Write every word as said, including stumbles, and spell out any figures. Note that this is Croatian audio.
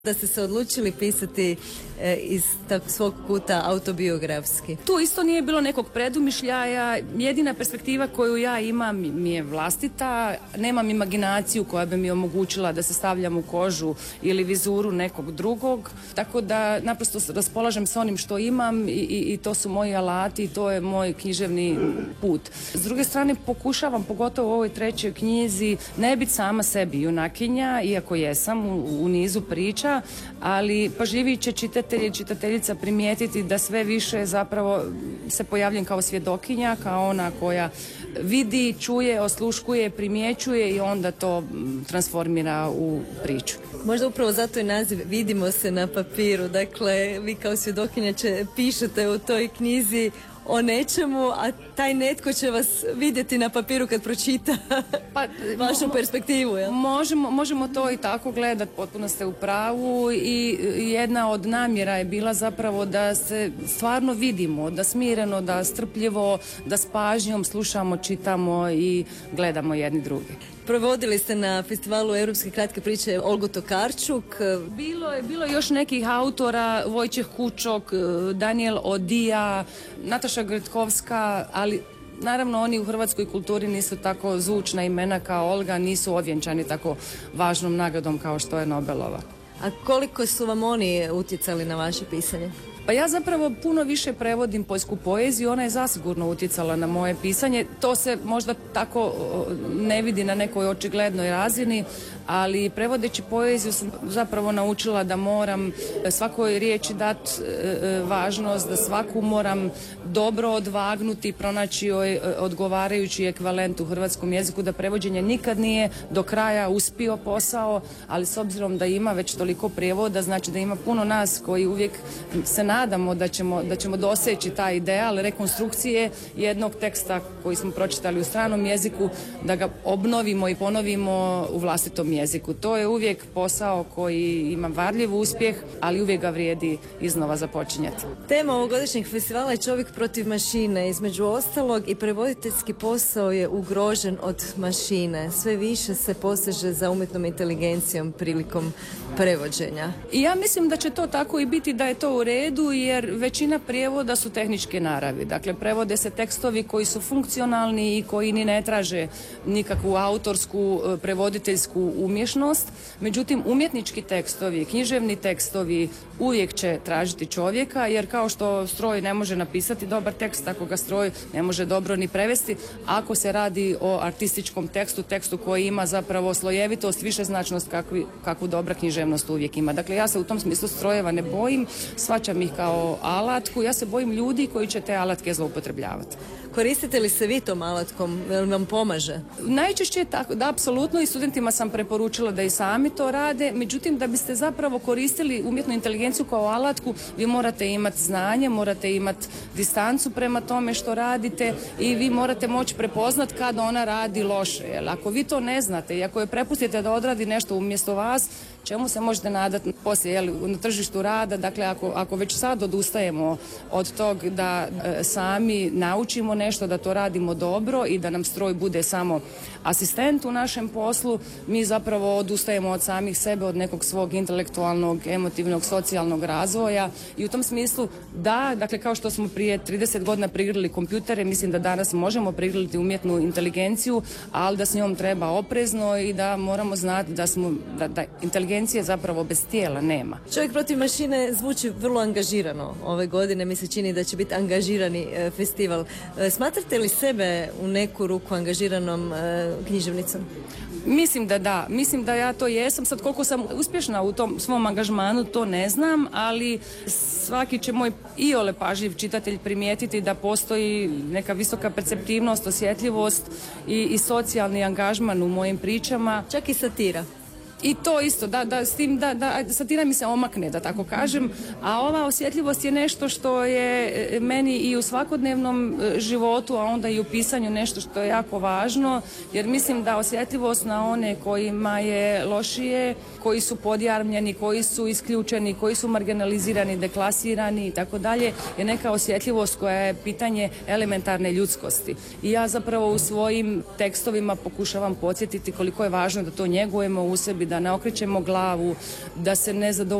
Da ste se odlučili pisati e, iz tak, svog kuta autobiografski? Tu isto nije bilo nekog predumišljaja. Jedina perspektiva koju ja imam mi je vlastita. Nemam imaginaciju koja bi mi omogućila da se stavljam u kožu ili vizuru nekog drugog. Tako da naprosto raspolažem sa onim što imam i, i, i to su moji alati i to je moj književni put. S druge strane pokušavam, pogotovo u ovoj trećoj knjizi, ne biti sama sebi junakinja, iako jesam u, u nizu priča, ali pažljiviji će čitatelji i čitateljica primijetiti da sve više zapravo se pojavljam kao svjedokinja, kao ona koja vidi, čuje, osluškuje, primjećuje i onda to transformira u priču. Možda upravo zato i naziv Vidimo se na papiru. Dakle, vi kao svjedokinja će, pišete u toj knjizi o nečemu, a taj netko će vas vidjeti na papiru kad pročita pa, vašu mo- perspektivu. Jel? Možemo, možemo to i tako gledati, potpuno ste u pravu i jedna od namjera je bila zapravo da se stvarno vidimo, da smireno, da strpljivo, da s pažnjom slušamo, čitamo i gledamo jedni drugi. Provodili ste na festivalu Europske kratke priče Olgu Tokarčuk. Bilo je bilo još nekih autora, Vojčeh Kučok, Daniel Odija, Nataša Gretkovska, ali naravno oni u hrvatskoj kulturi nisu tako zvučna imena kao Olga, nisu ovjenčani tako važnom nagradom kao što je Nobelova. A koliko su vam oni utjecali na vaše pisanje? Pa ja zapravo puno više prevodim poljsku poeziju, ona je zasigurno utjecala na moje pisanje. To se možda tako ne vidi na nekoj očiglednoj razini, ali prevodeći poeziju sam zapravo naučila da moram svakoj riječi dati važnost, da svaku moram dobro odvagnuti, pronaći joj odgovarajući ekvivalent u hrvatskom jeziku, da prevođenje nikad nije do kraja uspio posao, ali s obzirom da ima već toliko prijevoda, znači da ima puno nas koji uvijek se nadamo da ćemo, da ćemo doseći taj ideal rekonstrukcije jednog teksta koji smo pročitali u stranom jeziku, da ga obnovimo i ponovimo u vlastitom jeziku. To je uvijek posao koji ima varljiv uspjeh, ali uvijek ga vrijedi iznova započinjati. Tema ovogodišnjeg festivala je Čovjek protiv mašine. Između ostalog i prevoditeljski posao je ugrožen od mašine. Sve više se poseže za umjetnom inteligencijom prilikom prevođenja. I ja mislim da će to tako i biti, da je to u redu, jer većina prijevoda su tehničke naravi. Dakle, prevode se tekstovi koji su funkcionalni i koji ni ne traže nikakvu autorsku prevoditeljsku umješnost. Međutim, umjetnički tekstovi, književni tekstovi uvijek će tražiti čovjeka, jer kao što stroj ne može napisati dobar tekst, tako ga stroj ne može dobro ni prevesti. Ako se radi o artističkom tekstu, tekstu koji ima zapravo slojevitost, višeznačnost kakvi, kakvu dobra književnost uvijek ima. Dakle, ja se u tom smislu strojeva ne bojim, shvaćam ih kao alatku, ja se bojim ljudi koji će te alatke zloupotrebljavati. Koristite li se vi tom alatkom? Jel vam pomaže? Najčešće je tako, da, apsolutno, i studentima sam preporučila da i sami to rade. Međutim, da biste zapravo koristili umjetnu inteligenciju kao alatku, vi morate imati znanje, morate imati distancu prema tome što radite i vi morate moći prepoznat kad ona radi loše. Jer ako vi to ne znate i ako je prepustite da odradi nešto umjesto vas, čemu se možete nadati poslije, jel, na tržištu rada? Dakle, ako, ako već sad odustajemo od tog da e, sami naučimo nešto, da to radimo dobro i da nam stroj bude samo asistent u našem poslu, mi zapravo odustajemo od samih sebe, od nekog svog intelektualnog, emotivnog, socijalnog razvoja i u tom smislu da, dakle, kao što smo prije trideset godina prigrlili kompjutere, mislim da danas možemo prigrliti umjetnu inteligenciju, ali da s njom treba oprezno i da moramo znati da smo, da, da inteligencije zapravo bez tijela nema. Čovjek protiv mašine zvuči vrlo angažirano ove godine, mi se čini da će biti angažirani e, festival. E, smatrate li sebe u neku ruku angažiranom e, književnicom? Mislim da da, mislim da ja to jesam. Sad koliko sam uspješna u tom svom angažmanu, to ne znam, ali svaki će moj iole pažljiv čitatelj primijetiti da postoji neka visoka perceptivnost, osjetljivost i, i socijalni angažman u mojim pričama. Čak i satira. I to isto, da, da, s tim, da, da, satira mi se omakne, da tako kažem, a ova osjetljivost je nešto što je meni i u svakodnevnom životu, a onda i u pisanju nešto što je jako važno, jer mislim da osjetljivost na one kojima je lošije, koji su podjarmljeni, koji su isključeni, koji su marginalizirani, deklasirani i tako dalje, je neka osjetljivost koja je pitanje elementarne ljudskosti. I ja zapravo u svojim tekstovima pokušavam podsjetiti koliko je važno da to njegujemo u sebi, da ne okrećemo glavu, da se ne zadovoljimo